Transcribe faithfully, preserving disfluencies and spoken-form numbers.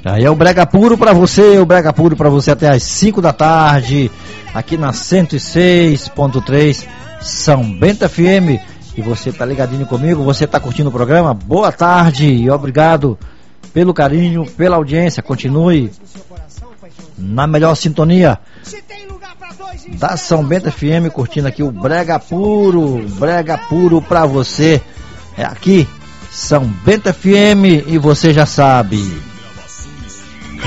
Aí é o Brega Puro pra você, o Brega Puro pra você até às cinco da tarde, aqui na cento e seis ponto três São Bento F M. E você tá ligadinho comigo, você tá curtindo o programa? Boa tarde e obrigado pelo carinho, pela audiência. Continue na melhor sintonia da São Bento F M, curtindo aqui o Brega Puro, Brega Puro pra você. É aqui, São Bento F M, e você já sabe.